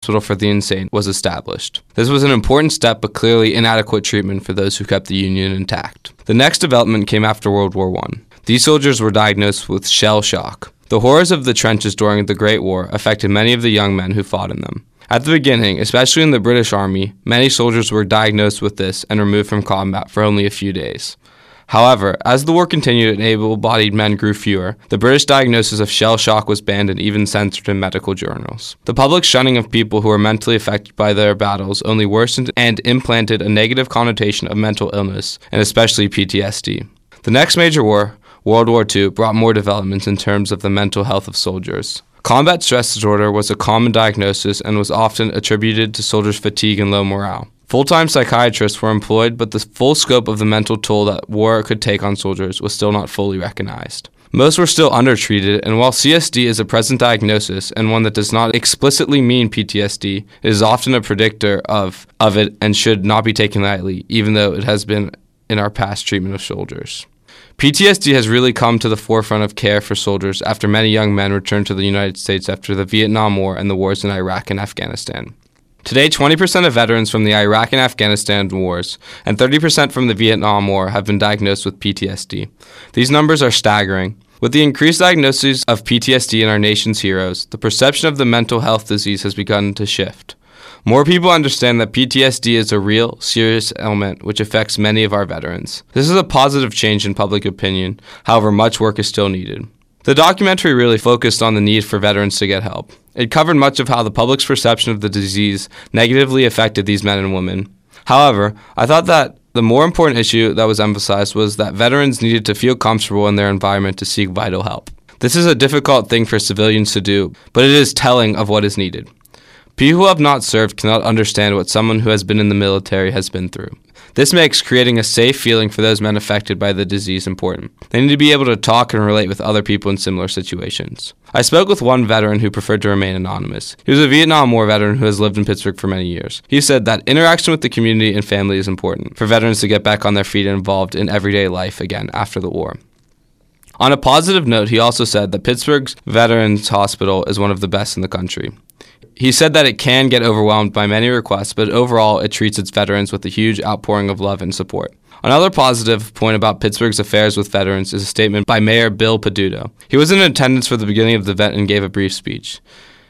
hospital for the insane was established. This was an important step, but clearly inadequate treatment for those who kept the Union intact. The next development came after World War I. These soldiers were diagnosed with shell shock. The horrors of the trenches during the Great War affected many of the young men who fought in them. At the beginning, especially in the British Army, many soldiers were diagnosed with this and removed from combat for only a few days. However, as the war continued and able-bodied men grew fewer, the British diagnosis of shell shock was banned and even censored in medical journals. The public shunning of people who were mentally affected by their battles only worsened and implanted a negative connotation of mental illness, and especially PTSD. The next major war, World War II, brought more developments in terms of the mental health of soldiers. Combat stress disorder was a common diagnosis and was often attributed to soldiers' fatigue and low morale. Full-time psychiatrists were employed, but the full scope of the mental toll that war could take on soldiers was still not fully recognized. Most were still undertreated, and while CSD is a present diagnosis and one that does not explicitly mean PTSD, it is often a predictor of it and should not be taken lightly, even though it has been in our past treatment of soldiers. PTSD has really come to the forefront of care for soldiers after many young men returned to the United States after the Vietnam War and the wars in Iraq and Afghanistan. Today, 20% of veterans from the Iraq and Afghanistan wars and 30% from the Vietnam War have been diagnosed with PTSD. These numbers are staggering. With the increased diagnoses of PTSD in our nation's heroes, the perception of the mental health disease has begun to shift. More people understand that PTSD is a real, serious ailment which affects many of our veterans. This is a positive change in public opinion, however, much work is still needed. The documentary really focused on the need for veterans to get help. It covered much of how the public's perception of the disease negatively affected these men and women. However, I thought that the more important issue that was emphasized was that veterans needed to feel comfortable in their environment to seek vital help. This is a difficult thing for civilians to do, but it is telling of what is needed. People who have not served cannot understand what someone who has been in the military has been through. This makes creating a safe feeling for those men affected by the disease important. They need to be able to talk and relate with other people in similar situations. I spoke with one veteran who preferred to remain anonymous. He was a Vietnam War veteran who has lived in Pittsburgh for many years. He said that interaction with the community and family is important for veterans to get back on their feet and involved in everyday life again after the war. On a positive note, he also said that Pittsburgh's Veterans Hospital is one of the best in the country. He said that it can get overwhelmed by many requests, but overall it treats its veterans with a huge outpouring of love and support. Another positive point about Pittsburgh's affairs with veterans is a statement by Mayor Bill Peduto. He was in attendance for the beginning of the event and gave a brief speech.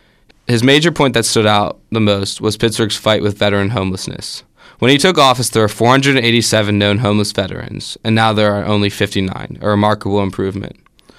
His major point that stood out the most was Pittsburgh's fight with veteran homelessness. When he took office, there were 487 known homeless veterans, and now there are only 59, a remarkable improvement.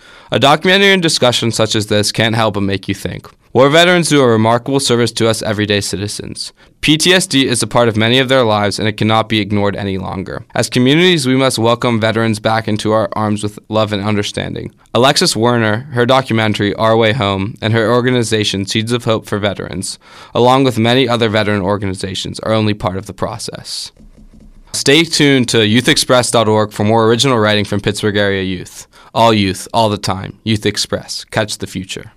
A documentary and discussion such as this can't help but make you think. War veterans do a remarkable service to us everyday citizens. PTSD is a part of many of their lives, and it cannot be ignored any longer. As communities, we must welcome veterans back into our arms with love and understanding. Alexis Werner, her documentary, Our Way Home, and her organization, Seeds of Hope for Veterans, along with many other veteran organizations, are only part of the process. Stay tuned to youthexpress.org for more original writing from Pittsburgh area youth, all the time. Youth Express. Catch the future.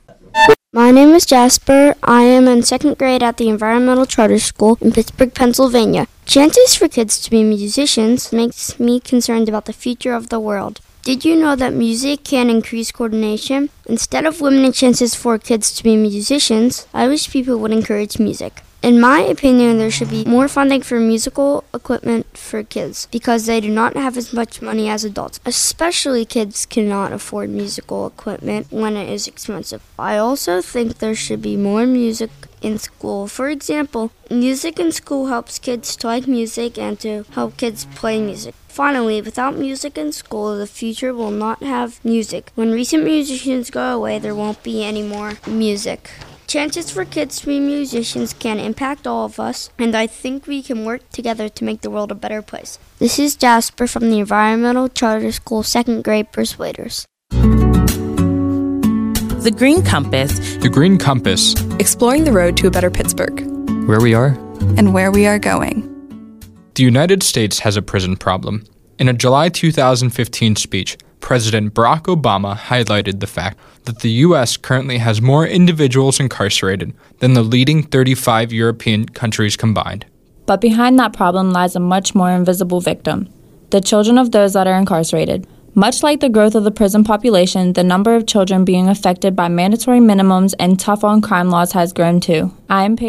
My name is Jasper. I am in second grade at the Environmental Charter School in Pittsburgh, Pennsylvania. Chances for kids to be musicians makes me concerned about the future of the world. Did you know that music can increase coordination? Instead of limiting chances for kids to be musicians, I wish people would encourage music. In my opinion, there should be more funding for musical equipment for kids because they do not have as much money as adults. Especially kids cannot afford musical equipment when it is expensive. I also think there should be more music in school. For example, music in school helps kids to like music and to help kids play music. Finally, without music in school, the future will not have music. When recent musicians go away, there won't be any more music. Chances for kids to be musicians can impact all of us, and I think we can work together to make the world a better place. This is Jasper from the Environmental Charter School 2nd grade Persuaders. The Green Compass. The Green Compass. Exploring the road to a better Pittsburgh. Where we are. And where we are going. The United States has a prison problem. In a July 2015 speech, President Barack Obama highlighted the fact that the U.S. currently has more individuals incarcerated than the leading 35 European countries combined. But behind that problem lies a much more invisible victim, the children of those that are incarcerated. Much like the growth of the prison population, the number of children being affected by mandatory minimums and tough on crime laws has grown too. I am